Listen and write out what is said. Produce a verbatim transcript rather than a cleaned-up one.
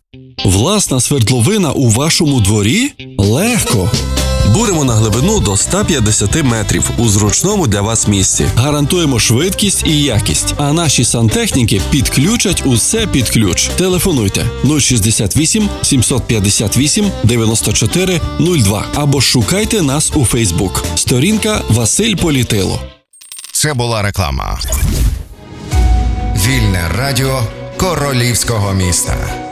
Власна свердловина у вашому дворі? Легко! Буримо на глибину до ста п'ятдесят метрів у зручному для вас місці. Гарантуємо швидкість і якість, а наші сантехніки підключать усе під ключ. Телефонуйте нуль шістдесят вісім сімсот п'ятдесят вісім дев'яносто чотири нуль два або шукайте нас у Фейсбук. Сторінка Василь Політило. Це була реклама. Вільне радіо Королівського міста.